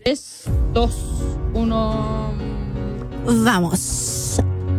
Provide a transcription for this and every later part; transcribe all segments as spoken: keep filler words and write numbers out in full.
tres, dos, uno. Vamos.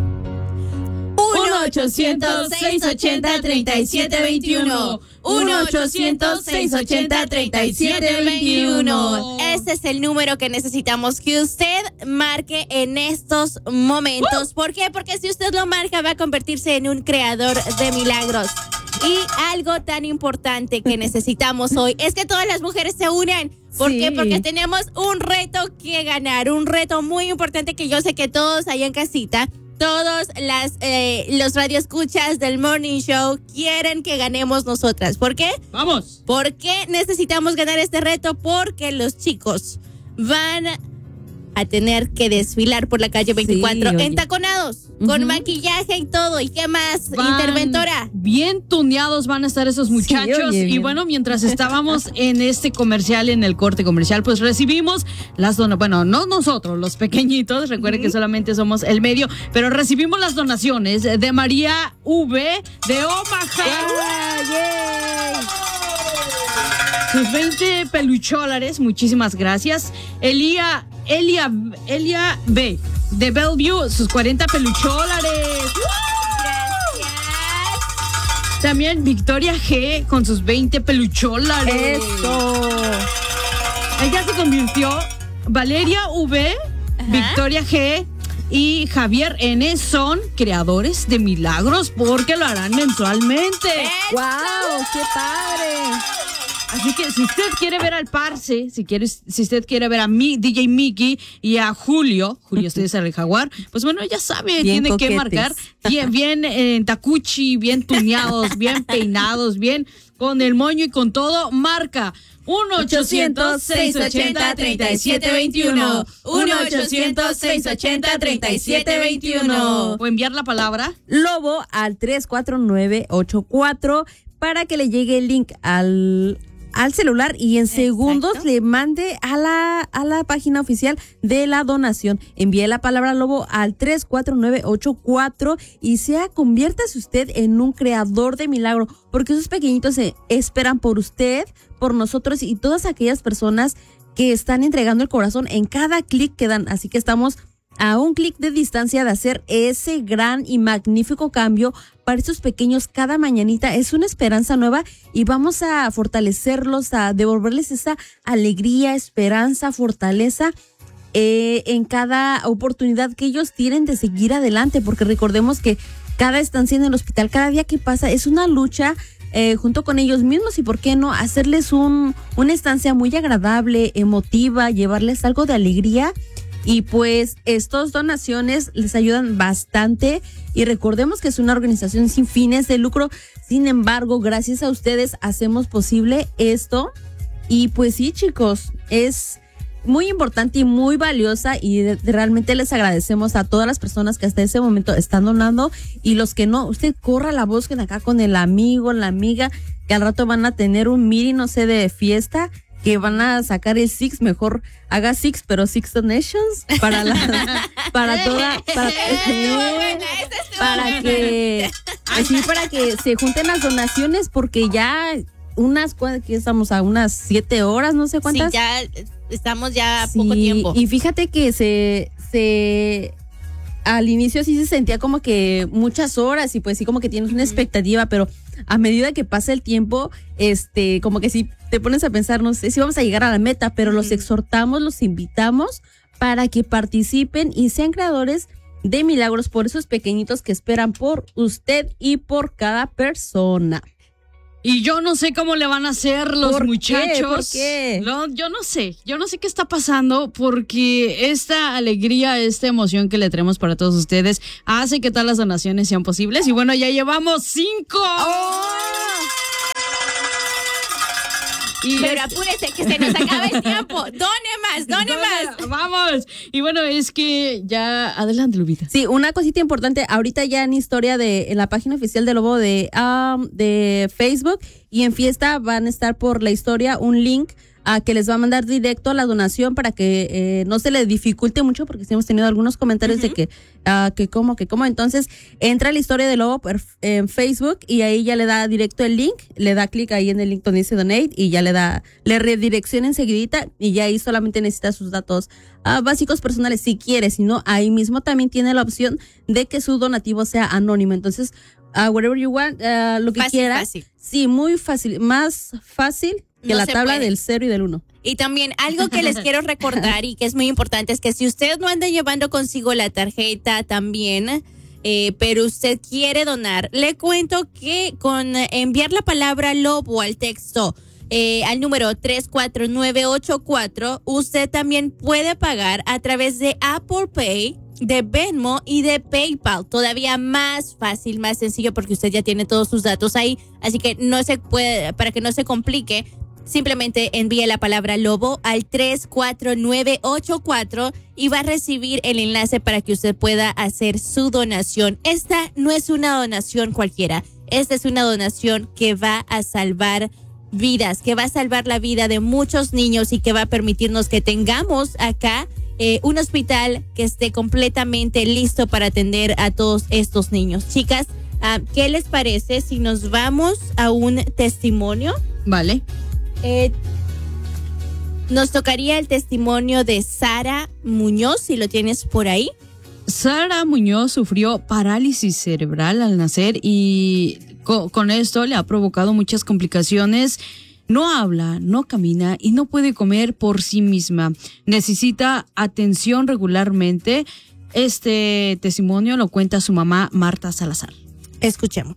uno ochocientos, seiscientos ochenta, treinta y siete veintiuno. uno ochocientos, seiscientos ochenta, treinta y siete veintiuno. Este es el número que necesitamos que usted marque en estos momentos. Uh. ¿Por qué? Porque si usted lo marca va a convertirse en un creador de milagros. Y algo tan importante que necesitamos hoy es que todas las mujeres se unan. ¿Por sí. qué? Porque tenemos un reto que ganar, un reto muy importante que yo sé que todos allá en casita, todos las, eh, los radioescuchas del Morning Show quieren que ganemos nosotras. ¿Por qué? ¡Vamos! ¿Por qué necesitamos ganar este reto? Porque los chicos van a tener que desfilar por la calle veinticuatro sí, entaconados, uh-huh. con maquillaje y todo. ¿Y qué más, van interventora? Bien tuneados van a estar esos muchachos. Sí, oye, y bueno, mientras estábamos en este comercial, en el corte comercial, pues recibimos las donaciones. Bueno, no nosotros, los pequeñitos, recuerden uh-huh. que solamente somos el medio, pero recibimos las donaciones de María V de Omaha. Yeah, yeah. Sus veinte pelucholares, muchísimas gracias. Elía Elia, Elia B de Bellevue, sus cuarenta pelucholares. Gracias. También Victoria G con sus veinte pelucholares. Eso. Ella se convirtió. Valeria V, ajá. Victoria G y Javier N son creadores de milagros porque lo harán mensualmente. ¡Wow! ¡Qué padre! Así que si usted quiere ver al Parce, si quiere, si usted quiere ver a mi, D J Mickey y a Julio, Julio usted es el jaguar, pues bueno, ya sabe, bien tiene coquetes. Que marcar bien, bien en eh, tacuchi, bien tuneados, bien peinados, bien con el moño y con todo, marca uno ochocientos, seiscientos ochenta, treinta y siete veintiuno. uno ochocientos, seiscientos ochenta, treinta y siete veintiuno. O enviar la palabra Lobo al tres cuatro nueve ocho cuatro para que le llegue el link al... al celular y en segundos Exacto. le mande a la a la página oficial de la donación. Envíe la palabra Lobo al tres cuatro nueve ocho cuatro y sea, conviértase usted en un creador de milagro, porque esos pequeñitos se esperan por usted, por nosotros y todas aquellas personas que están entregando el corazón en cada clic que dan. Así que estamos a un clic de distancia de hacer ese gran y magnífico cambio para estos pequeños cada mañanita. Es una esperanza nueva y vamos a fortalecerlos, a devolverles esa alegría, esperanza, fortaleza eh, en cada oportunidad que ellos tienen de seguir adelante, porque recordemos que cada estancia en el hospital, cada día que pasa es una lucha eh, junto con ellos mismos, y por qué no hacerles un, una estancia muy agradable, emotiva, llevarles algo de alegría. Y pues estas donaciones les ayudan bastante y recordemos que es una organización sin fines de lucro. Sin embargo, gracias a ustedes hacemos posible esto y pues sí, chicos, es muy importante y muy valiosa y de, de, realmente les agradecemos a todas las personas que hasta ese momento están donando y los que no, usted corra la voz que acá con el amigo, la amiga, que al rato van a tener un meeting, no sé, de fiesta, que van a sacar el Six, mejor haga Six, pero Six Donations para la, para toda, para, eh, para que, así para que se junten las donaciones, porque ya unas, que estamos a unas siete horas, no sé cuántas. Sí, ya estamos ya a sí, poco tiempo. Y fíjate que se, se, al inicio sí se sentía como que muchas horas y pues sí como que tienes una expectativa, pero a medida que pasa el tiempo, este, como que sí te pones a pensar, no sé si vamos a llegar a la meta, pero los exhortamos, los invitamos para que participen y sean creadores de milagros por esos pequeñitos que esperan por usted y por cada persona. Y yo no sé cómo le van a hacer los ¿Por muchachos. Qué? ¿Por qué? No, yo no sé, yo no sé qué está pasando, porque esta alegría, esta emoción que le traemos para todos ustedes hace que todas las donaciones sean posibles. Y bueno, ya llevamos cinco. ¡Oh! Y pero es... apúrese que se nos acaba el tiempo. Done más, done, done más. Vamos. Y bueno, es que ya, adelante, Lupita. Sí, una cosita importante, ahorita ya en historia de en la página oficial de Lobo de, um, de Facebook y en fiesta van a estar por la historia un link a que les va a mandar directo a la donación para que eh, no se le dificulte mucho, porque sí hemos tenido algunos comentarios uh-huh. de que, uh, que cómo, que cómo. Entonces, entra a la historia de Lobo en Facebook y ahí ya le da directo el link, le da clic ahí en el link donde dice donate y ya le da, le redirecciona enseguidita y ya ahí solamente necesita sus datos uh, básicos personales si quiere, si no, ahí mismo también tiene la opción de que su donativo sea anónimo. Entonces, uh, whatever you want, uh, lo que fácil, quiera. Fácil. Sí, muy fácil, más fácil que no la tabla puede. del cero y del uno. Y también algo que les quiero recordar y que es muy importante es que si usted no anda llevando consigo la tarjeta también, eh, pero usted quiere donar, le cuento que con enviar la palabra Lobo al texto eh, al número tres cuatro nueve ocho cuatro, usted también puede pagar a través de Apple Pay, de Venmo y de PayPal. Todavía más fácil, más sencillo porque usted ya tiene todos sus datos ahí, así que no se puede, para que no se complique, simplemente envíe la palabra Lobo al tres cuatro nueve ocho cuatro y va a recibir el enlace para que usted pueda hacer su donación. Esta no es una donación cualquiera, esta es una donación que va a salvar vidas, que va a salvar la vida de muchos niños y que va a permitirnos que tengamos acá eh, un hospital que esté completamente listo para atender a todos estos niños. Chicas, uh, ¿qué les parece si nos vamos a un testimonio? Vale. Eh, nos tocaría el testimonio de Sara Muñoz, si lo tienes por ahí. Sara Muñoz sufrió parálisis cerebral al nacer y co- con esto le ha provocado muchas complicaciones. No habla, no camina y no puede comer por sí misma. Necesita atención regularmente. Este testimonio lo cuenta su mamá, Marta Salazar. Escuchemos.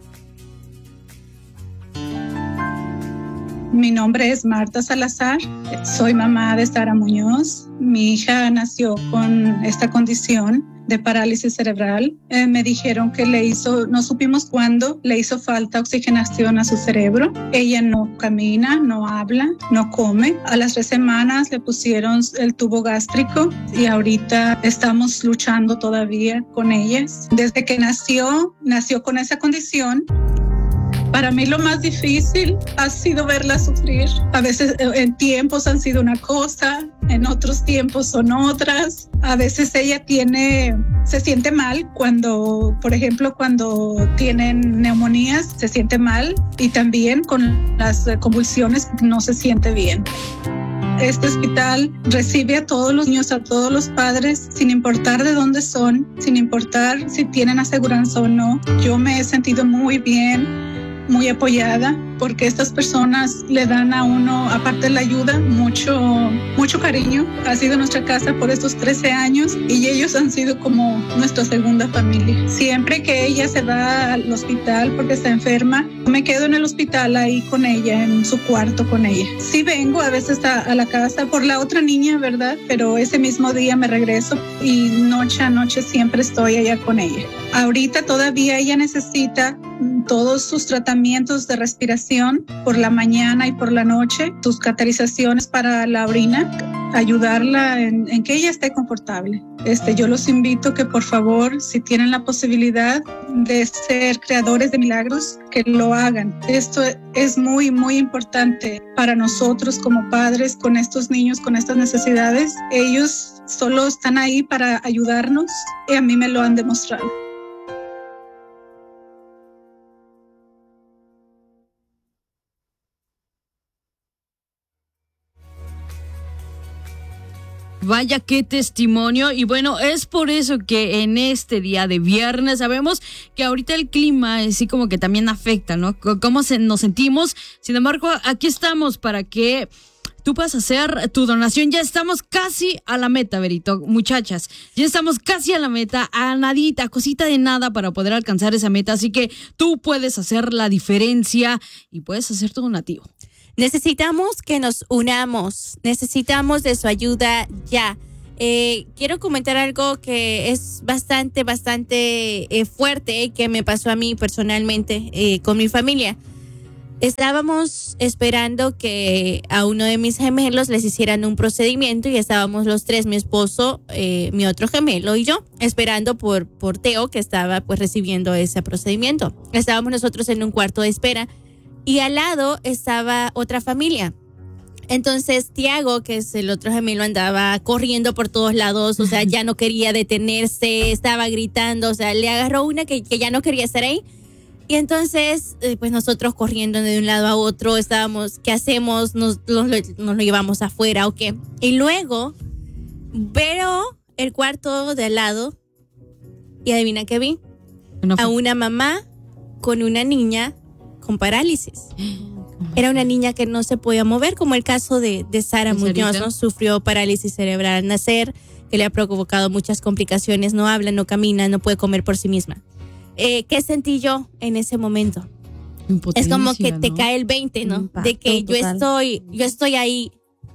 Mi nombre es Marta Salazar, soy mamá de Sara Muñoz. Mi hija nació con esta condición de parálisis cerebral. Eh, me dijeron que le hizo, no supimos cuándo, le hizo falta oxigenación a su cerebro. Ella no camina, no habla, no come. A las tres semanas le pusieron el tubo gástrico y ahorita estamos luchando todavía con ellas. Desde que nació, nació con esa condición. Para mí lo más difícil ha sido verla sufrir. A veces en tiempos han sido una cosa, en otros tiempos son otras. A veces ella tiene, se siente mal cuando, por ejemplo, cuando tienen neumonías, se siente mal y también con las convulsiones no se siente bien. Este hospital recibe a todos los niños, a todos los padres, sin importar de dónde son, sin importar si tienen aseguranza o no. Yo me he sentido muy bien, muy apoyada, porque estas personas le dan a uno, aparte de la ayuda, mucho, mucho cariño. Ha sido nuestra casa por estos trece años y ellos han sido como nuestra segunda familia. Siempre que ella se va al hospital porque está enferma, me quedo en el hospital ahí con ella, en su cuarto con ella. Sí vengo a veces a, a la casa por la otra niña, ¿verdad? Pero ese mismo día me regreso y noche a noche siempre estoy allá con ella. Ahorita todavía ella necesita todos sus tratamientos de respiración por la mañana y por la noche, sus cateterizaciones para la orina, ayudarla en, en que ella esté confortable. Este, yo los invito que por favor, si tienen la posibilidad de ser creadores de milagros, que lo hagan. Esto es muy, muy importante para nosotros como padres con estos niños, con estas necesidades. Ellos solo están ahí para ayudarnos y a mí me lo han demostrado. Vaya qué testimonio. Y bueno, es por eso que en este día de viernes sabemos que ahorita el clima así como que también afecta, ¿no? Cómo se, nos sentimos. Sin embargo, aquí estamos para que tú puedas hacer tu donación. Ya estamos casi a la meta, Berito, muchachas. Ya estamos casi a la meta, a nadita, cosita de nada para poder alcanzar esa meta. Así que tú puedes hacer la diferencia y puedes hacer tu donativo. Necesitamos que nos unamos, necesitamos de su ayuda ya. Eh, quiero comentar algo que es bastante, bastante eh, fuerte que me pasó a mí personalmente eh, con mi familia. Estábamos esperando que a uno de mis gemelos les hicieran un procedimiento y estábamos los tres, mi esposo, eh, mi otro gemelo y yo, esperando por, por Teo, que estaba pues recibiendo ese procedimiento. Estábamos nosotros en un cuarto de espera. Y al lado estaba otra familia. Entonces Tiago, que es el otro gemelo, andaba corriendo por todos lados, o sea, ya no quería detenerse, estaba gritando, o sea, le agarró una que, que ya no quería estar ahí. Y entonces, eh, pues nosotros corriendo de un lado a otro, estábamos, ¿qué hacemos? ¿Nos, nos, lo, nos lo llevamos afuera o qué? Y luego veo el cuarto de al lado y adivina qué vi. No a una mamá con una niña con parálisis. Era una niña que no se podía mover, como el caso de, de Sara Muñoz, ¿no? Sufrió parálisis cerebral al nacer, que le ha provocado muchas complicaciones, no habla, no camina, no puede comer por sí misma. Eh, ¿Qué sentí yo en ese momento? Es como que te ¿no? cae el veinte, ¿no? Impacto, de que yo total. estoy, yo estoy ahí.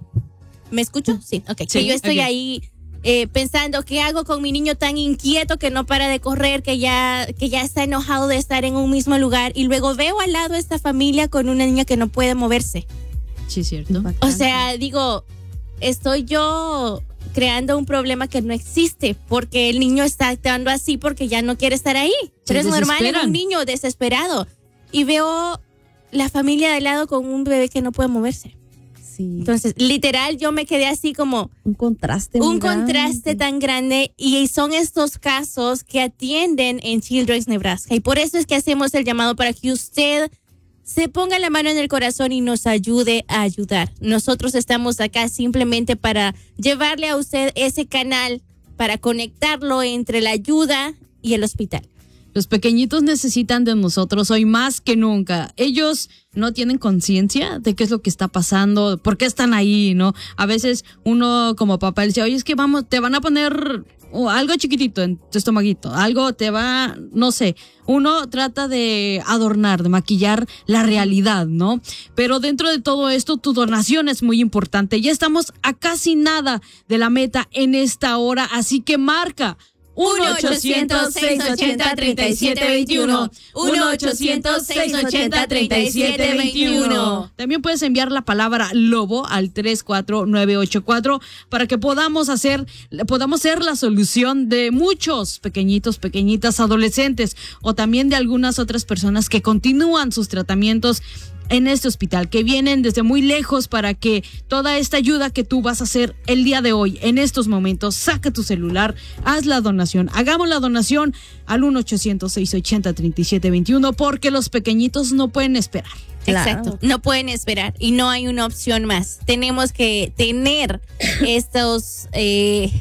¿Me escucho? Sí, ok. Sí, que yo estoy okay. ahí eh, pensando, ¿qué hago con mi niño tan inquieto que no para de correr, que ya, que ya está enojado de estar en un mismo lugar? Y luego veo al lado esta familia con una niña que no puede moverse. Sí, cierto. Impactante. O sea, digo, estoy yo creando un problema que no existe, porque el niño está actuando así porque ya no quiere estar ahí. Pero es normal en un niño desesperado. Y veo la familia de al lado con un bebé que no puede moverse. Sí. Entonces, literal, yo me quedé así como... Un contraste Un grande. contraste tan grande. Y son estos casos que atienden en Children's Nebraska. Y por eso es que hacemos el llamado para que usted se ponga la mano en el corazón y nos ayude a ayudar. Nosotros estamos acá simplemente para llevarle a usted ese canal, para conectarlo entre la ayuda y el hospital. Los pequeñitos necesitan de nosotros hoy más que nunca. Ellos no tienen conciencia de qué es lo que está pasando, por qué están ahí, ¿no? A veces uno como papá le dice, oye, es que vamos, te van a poner oh, algo chiquitito en tu estomaguito, algo te va, no sé. Uno trata de adornar, de maquillar la realidad, ¿no? Pero dentro de todo esto, tu donación es muy importante. Ya estamos a casi nada de la meta en esta hora, así que marca uno ochocientos, seiscientos ochenta, treinta y siete veintiuno. uno ochocientos, seiscientos ochenta, treinta y siete veintiuno. También puedes enviar la palabra lobo al tres cuatro nueve ocho cuatro para que podamos hacer, podamos ser la solución de muchos pequeñitos, pequeñitas, adolescentes o también de algunas otras personas que continúan sus tratamientos en este hospital, que vienen desde muy lejos para que toda esta ayuda que tú vas a hacer el día de hoy, en estos momentos, saca tu celular, haz la donación, hagamos la donación al uno ochocientos, seiscientos ochenta, treinta y siete veintiuno, porque los pequeñitos no pueden esperar. Claro. Exacto, no pueden esperar y no hay una opción más. Tenemos que tener estos... Eh,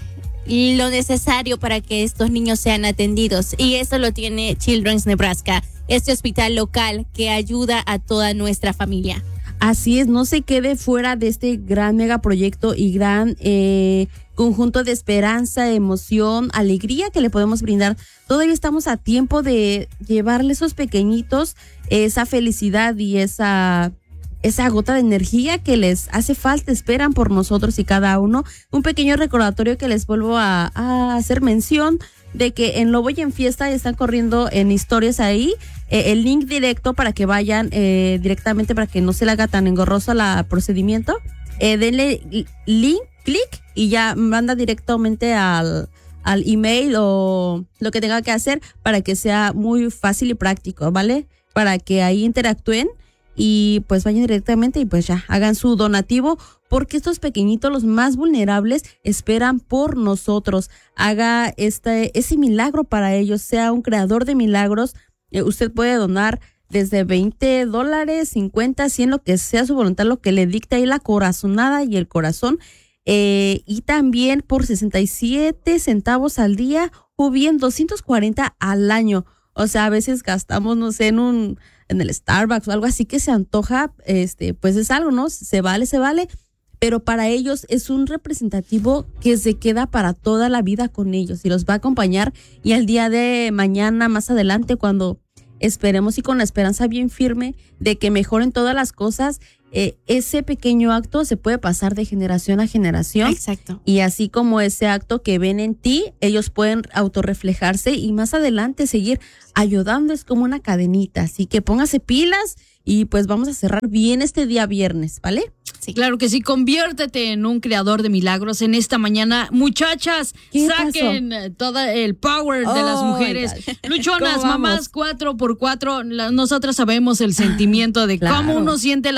lo necesario para que estos niños sean atendidos, y eso lo tiene Children's Nebraska, este hospital local que ayuda a toda nuestra familia. Así es, no se quede fuera de este gran megaproyecto y gran eh, conjunto de esperanza, emoción, alegría que le podemos brindar. Todavía estamos a tiempo de llevarle a esos pequeñitos esa felicidad y esa... esa gota de energía que les hace falta. Esperan por nosotros y cada uno. Un pequeño recordatorio que les vuelvo a, a hacer mención de que en Lobo y en Fiesta están corriendo en historias ahí eh, el link directo para que vayan eh, directamente, para que no se le haga tan engorroso el procedimiento. Eh, denle link, clic y ya manda directamente al, al email o lo que tenga que hacer para que sea muy fácil y práctico, ¿vale? Para que ahí interactúen y pues vayan directamente y pues ya hagan su donativo, porque estos pequeñitos, los más vulnerables, esperan por nosotros. Haga este ese milagro para ellos, sea un creador de milagros. Eh, usted puede donar desde veinte dólares, cincuenta, cien, lo que sea su voluntad, lo que le dicte ahí la corazonada y el corazón. Eh, y también por sesenta y siete centavos al día o bien doscientos cuarenta al año. O sea, a veces gastamos, no sé, en un en el Starbucks o algo así que se antoja, este, pues es algo, ¿no? Se vale, se vale, pero para ellos es un representativo que se queda para toda la vida con ellos y los va a acompañar, y al día de mañana, más adelante, cuando esperemos y con la esperanza bien firme de que mejoren todas las cosas, eh, ese pequeño acto se puede pasar de generación a generación. Exacto. Y así como ese acto que ven en ti, ellos pueden autorreflejarse y más adelante seguir ayudando. Es como una cadenita, así que póngase pilas y pues vamos a cerrar bien este día viernes, ¿vale? Sí. Claro que sí, conviértete en un creador de milagros en esta mañana. Muchachas, saquen pasó? todo el power de oh, las mujeres. Luchonas, mamás, cuatro por cuatro. La, nosotras sabemos el sentimiento de claro. cómo uno siente la angustia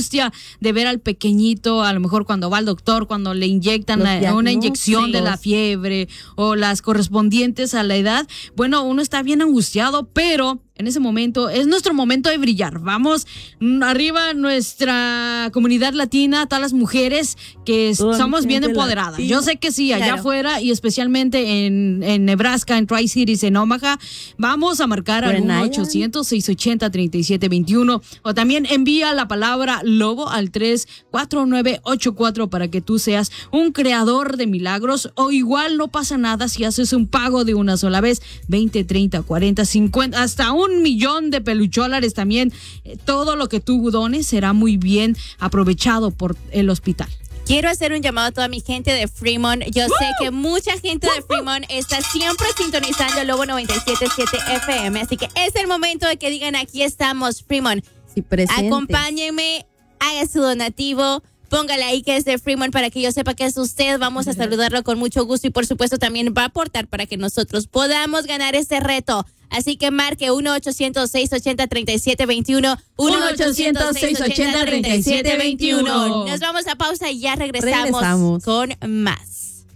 angustia de ver al pequeñito, a lo mejor cuando va al doctor, cuando le inyectan la, una inyección de la fiebre o las correspondientes a la edad, bueno, uno está bien angustiado, pero en ese momento es nuestro momento de brillar. Vamos arriba nuestra comunidad latina, todas las mujeres que Toda somos bien empoderadas. Latina. Yo sé que sí, allá claro. afuera y especialmente en, en Nebraska, en Tri-Cities, en Omaha, vamos a marcar al uno ochocientos, seiscientos ochenta, treinta y siete veintiuno o también envía la palabra lobo al tres cuatro nueve ocho cuatro para que tú seas un creador de milagros, o igual no pasa nada si haces un pago de una sola vez, veinte, treinta, cuarenta, cincuenta, hasta un un millón de peluchólares también. Eh, todo lo que tú dones será muy bien aprovechado por el hospital. Quiero hacer un llamado a toda mi gente de Fremont. Yo ¡Woo! sé que mucha gente de Fremont está siempre sintonizando el Lobo noventa y siete punto siete F M, así que es el momento de que digan: aquí estamos, Fremont. Sí, presentes. Acompáñenme, haga su donativo. Póngale ahí que es de Fremont para que yo sepa que es usted. Vamos a saludarlo con mucho gusto y por supuesto también va a aportar para que nosotros podamos ganar este reto. Así que marque uno ochocientos, seiscientos ochenta, treinta y siete veintiuno. uno ochocientos, seiscientos ochenta, treinta y siete veintiuno. Nos vamos a pausa y ya regresamos, regresamos. con más.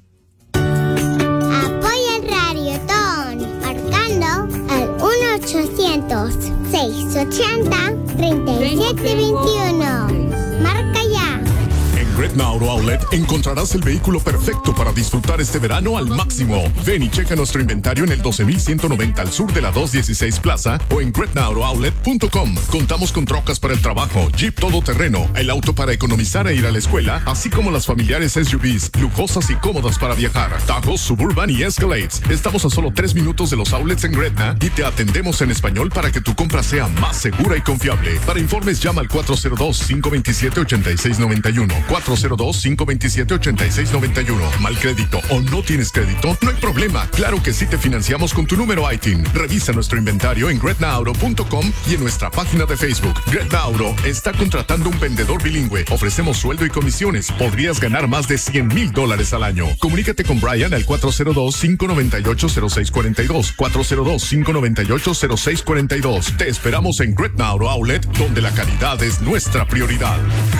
Apoya el Radiotón marcando al uno ochocientos, seiscientos ochenta, treinta y siete veintiuno. Marca ya. Gretna Auto Outlet encontrarás el vehículo perfecto para disfrutar este verano al máximo. Ven y checa nuestro inventario en el doce mil ciento noventa al sur de la doscientos dieciséis Plaza o en gretna auto outlet punto com. Contamos con trocas para el trabajo, Jeep todoterreno, el auto para economizar e ir a la escuela, así como las familiares S U Vs, lujosas y cómodas para viajar, Tahoe, Suburban y Escalades. Estamos a solo tres minutos de los outlets en Gretna y te atendemos en español para que tu compra sea más segura y confiable. Para informes llama al cuatro cero dos, cinco dos siete, ocho seis nueve uno. cuatro cero dos, cinco dos siete, ocho seis nueve uno. ¿Mal crédito o no tienes crédito? No hay problema. Claro que sí te financiamos con tu número I T I N. Revisa nuestro inventario en gretna auto punto com y en nuestra página de Facebook. Gretna Auto está contratando un vendedor bilingüe. Ofrecemos sueldo y comisiones. Podrías ganar más de cien mil dólares al año. Comunícate con Brian al cuatro cero dos, cinco nueve ocho, cero seis cuatro dos. cuatro cero dos, cinco nueve ocho, cero seis cuatro dos. Te esperamos en Gretna Auto Outlet, donde la calidad es nuestra prioridad.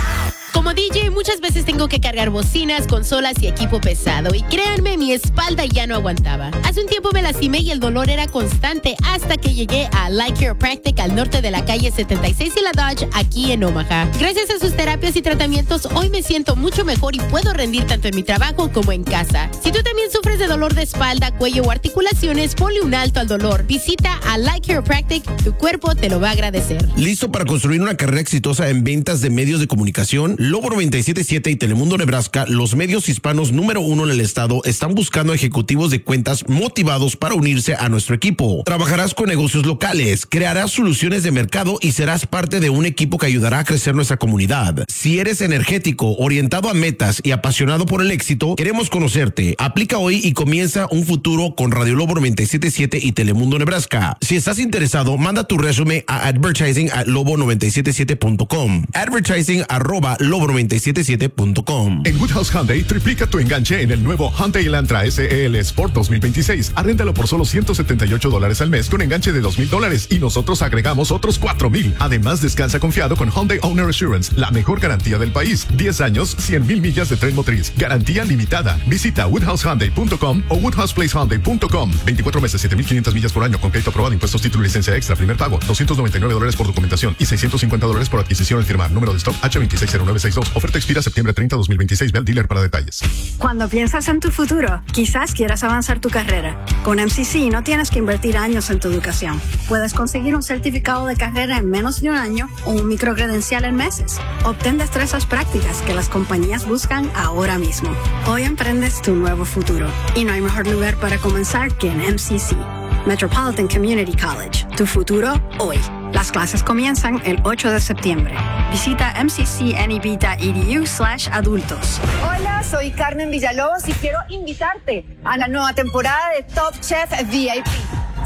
Como D J muchas veces tengo que cargar bocinas, consolas y equipo pesado y créanme, mi espalda ya no aguantaba. Hace un tiempo me lastimé y el dolor era constante hasta que llegué a Light Chiropractic al norte de la calle setenta y seis y la Dodge aquí en Omaha. Gracias a sus terapias y tratamientos hoy me siento mucho mejor y puedo rendir tanto en mi trabajo como en casa. Si tú también sufres de dolor de espalda, cuello o articulaciones, ponle un alto al dolor. Visita a Light Chiropractic, tu cuerpo te lo va a agradecer. ¿Listo para construir una carrera exitosa en ventas de medios de comunicación? Lobo noventa y siete punto siete y Telemundo Nebraska, los medios hispanos número uno en el estado, están buscando ejecutivos de cuentas motivados para unirse a nuestro equipo. Trabajarás con negocios locales, crearás soluciones de mercado y serás parte de un equipo que ayudará a crecer nuestra comunidad. Si eres energético, orientado a metas y apasionado por el éxito, queremos conocerte. Aplica hoy y comienza un futuro con Radio Lobo noventa y siete punto siete y Telemundo Nebraska. Si estás interesado, manda tu resumen a advertising at lobo noventa y siete siete punto com. Advertising arroba lobo noventa y siete siete punto com. En Woodhouse Hyundai triplica tu enganche en el nuevo Hyundai Elantra S E L Sport dos mil veintiséis. Arréndalo por solo ciento setenta y ocho dólares al mes con enganche de dos mil dólares y nosotros agregamos otros cuatro mil. Además, descansa confiado con Hyundai Owner Assurance, la mejor garantía del país. diez años, cien mil millas de tren motriz. Garantía limitada. Visita woodhouse hyundai punto com o woodhouse place hyundai punto com. veinticuatro meses, siete mil quinientas millas por año con crédito aprobado, impuestos, título y licencia extra. Primer pago, doscientos noventa y nueve dólares por documentación y seiscientos cincuenta dólares por adquisición al firmar. Número de stock H veintiséis cero nueve sesenta y dos. Oferta expira septiembre treinta, dos mil veintiséis. Ve al dealer para detalles. Cuando piensas en tu futuro, quizás quieras avanzar tu carrera. Con M C C no tienes que invertir años en tu educación. Puedes conseguir un certificado de carrera en menos de un año o un microcredencial en meses. Obtén destrezas prácticas que las compañías buscan ahora mismo. Hoy emprendes tu nuevo futuro. Y no hay mejor lugar para comenzar que en M C C. Metropolitan Community College. Tu futuro hoy. Las clases comienzan el ocho de septiembre. Visita m c c n e b punto e d u slash adultos. Hola, soy Carmen Villalobos y quiero invitarte a la nueva temporada de Top Chef V I P.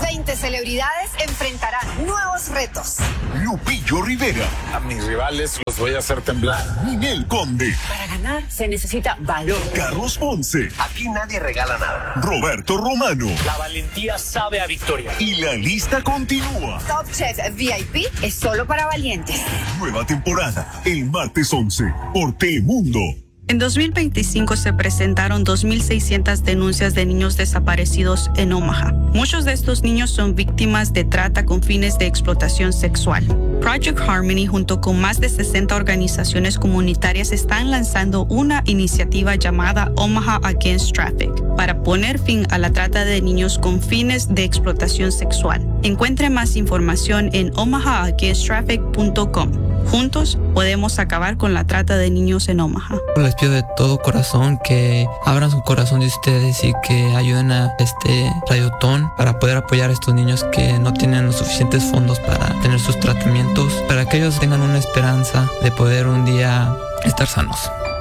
veinte celebridades enfrentarán nuevos retos. Lupillo Rivera. A mis rivales los voy a hacer temblar. Ninel Conde. Para ganar se necesita valor. Carlos Ponce. Aquí nadie regala nada. Roberto Romano. La valentía sabe a victoria. Y la lista continúa. Top Chef V I P es solo para valientes. Nueva temporada, el martes once, por Telemundo. En dos mil veinticinco se presentaron dos mil seiscientas denuncias de niños desaparecidos en Omaha. Muchos de estos niños son víctimas de trata con fines de explotación sexual. Project Harmony, junto con más de sesenta organizaciones comunitarias, están lanzando una iniciativa llamada Omaha Against Traffic para poner fin a la trata de niños con fines de explotación sexual. Encuentre más información en omaha against traffic punto com. Juntos podemos acabar con la trata de niños en Omaha. Les pido de todo corazón que abran su corazón de ustedes y que ayuden a este Radiotón para poder apoyar a estos niños que no tienen los suficientes fondos para tener sus tratamientos, para que ellos tengan una esperanza de poder un día estar sanos.